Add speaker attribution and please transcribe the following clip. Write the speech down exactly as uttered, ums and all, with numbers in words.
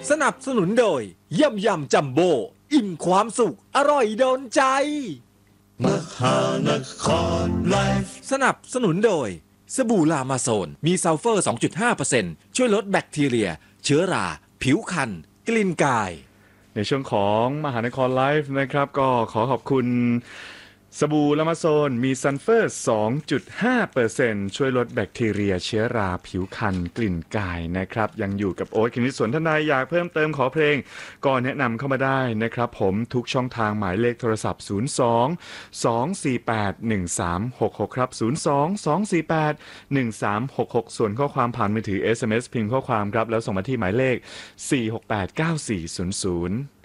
Speaker 1: สนับสนุนโดยยำยำจัมโบ้อิ่มความสุขอร่อยโดนใจ
Speaker 2: มหานครไลฟ์
Speaker 1: สนับสนุนโดยสบู่ลามาโซนมีซัลเฟอร์ สองจุดห้าเปอร์เซ็นต์ ช่วยลดแบคทีเรียเชื้อราผิวคันกลิ่นกาย
Speaker 3: ในช่วงของมหานครไลฟ์นะครับก็ขอขอบคุณสบู่ลามาโซนมีซัลเฟอร์ สองจุดห้าเปอร์เซ็นต์ ช่วยลดแบคทีเรียเชื้อราผิวคันกลิ่นกายนะครับยังอยู่กับโอ๊ตคณิตสนทนายอยากเพิ่มเติมขอเพลงก็แนะนำเข้ามาได้นะครับผมทุกช่องทางหมายเลขโทรศัพท์ศูนย์ สอง สอง สี่ แปด หนึ่ง สาม หก หกครับศูนย์ สอง สอง สี่ แปด หนึ่ง สาม หก หกส่วนข้อความผ่านมือถือ เอส เอ็ม เอส พิมพ์ข้อความครับแล้วส่งมาที่หมายเลขสี่ หก แปด เก้า สี่ ศูนย์ ศูนย์